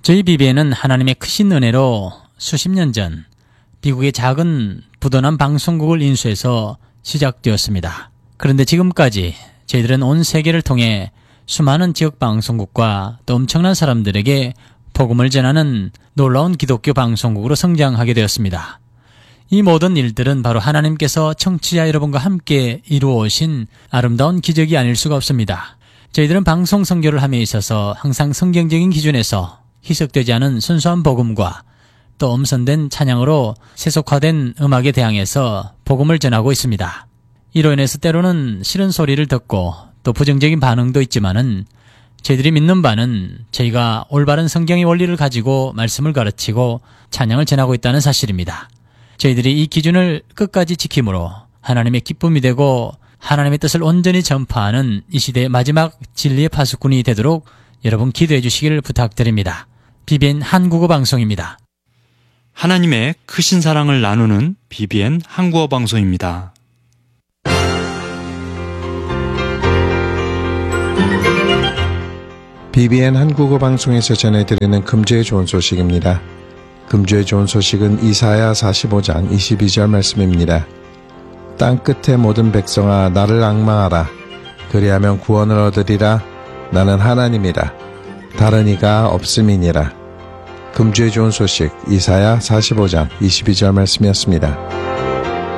저희 BBN은 하나님의 크신 은혜로 수십 년 전 미국의 작은 부도난 방송국을 인수해서 시작되었습니다. 그런데 지금까지 저희들은 온 세계를 통해 수많은 지역 방송국과 또 엄청난 사람들에게 복음을 전하는 놀라운 기독교 방송국으로 성장하게 되었습니다. 이 모든 일들은 바로 하나님께서 청취자 여러분과 함께 이루어오신 아름다운 기적이 아닐 수가 없습니다. 저희들은 방송 선교를 함에 있어서 항상 성경적인 기준에서 희석되지 않은 순수한 복음과 또 엄선된 찬양으로 세속화된 음악에 대항해서 복음을 전하고 있습니다. 이로 인해서 때로는 싫은 소리를 듣고 또 부정적인 반응도 있지만은 저희들이 믿는 바는 저희가 올바른 성경의 원리를 가지고 말씀을 가르치고 찬양을 전하고 있다는 사실입니다. 저희들이 이 기준을 끝까지 지킴으로 하나님의 기쁨이 되고 하나님의 뜻을 온전히 전파하는 이 시대의 마지막 진리의 파수꾼이 되도록 여러분 기도해 주시기를 부탁드립니다. BBN 한국어 방송입니다. 하나님의 크신 사랑을 나누는 BBN 한국어 방송입니다. BBN 한국어 방송에서 전해드리는 금주의 좋은 소식입니다. 금주의 좋은 소식은 이사야 45장 22절 말씀입니다. 땅끝의 모든 백성아 나를 앙망하라. 그리하면 구원을 얻으리라. 나는 하나님이라. 다른 이가 없음이니라. 금주의 좋은 소식 이사야 45장 22절 말씀이었습니다.